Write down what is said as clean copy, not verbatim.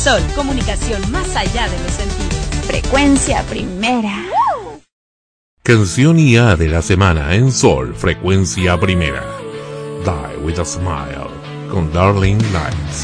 Sol, comunicación más allá de los sentidos. Frecuencia primera. Canción IA de la semana en Sol, Frecuencia Primera. Die with a Smile, con Darling Lights.